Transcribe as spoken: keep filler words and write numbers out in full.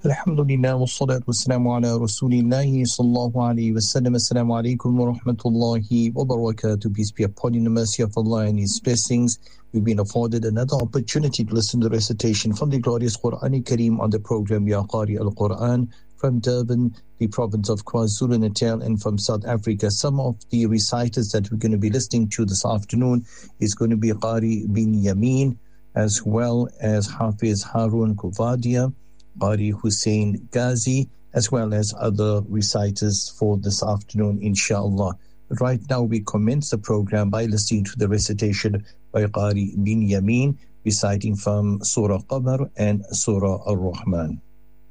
Alhamdulillah wa salatu wa salamu ala rasulillahi sallallahu alayhi wa sallam. Assalamu alaikum wa rahmatullahi wa barakatuh. Peace be upon you, the mercy of Allah and His blessings. We've been afforded another opportunity to listen to the recitation from the glorious Quran Kareem on the program Ya Qari al-Quran from Durban, the province of KwaZulu-Natal, and from South Africa. Some of the reciters that we're going to be listening to this afternoon is going to be Qari bin Yamin, as well as Hafiz Harun Kuvadia, Qari Hussein Ghazi, as well as other reciters for this afternoon, inshallah. But right now we commence the program by listening to the recitation by Qari bin Yamin, reciting from Surah Qamar and Surah Ar-Rahman.